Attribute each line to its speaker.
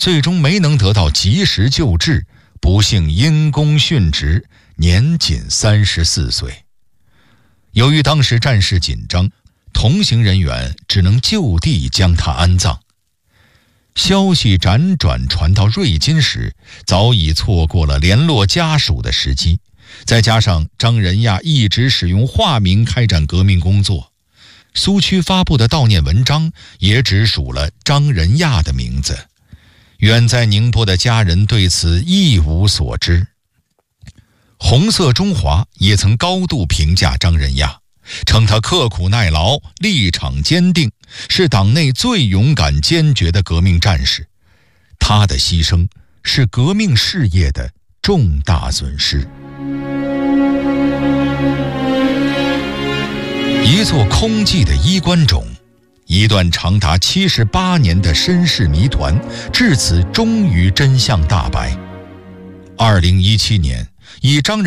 Speaker 1: 最终没能得到及时救治，不幸因公殉职，年仅34岁。由于当时战事紧张，同行人员只能就地将他安葬。消息辗转传到瑞金时，早已错过了联络家属的时机，再加上张仁亚一直使用化名开展革命工作，苏区发布的悼念文章也只署了张仁亚的名字。远在宁波的家人对此一无所知。红色中华也曾高度评价张仁亚，称他刻苦耐劳，立场坚定，是党内最勇敢坚决的革命战士。他的牺牲是革命事业的重大损失。一座空寂的衣冠冢，一段长达78年的身世谜团，至此终于真相大白。2017年，以张仁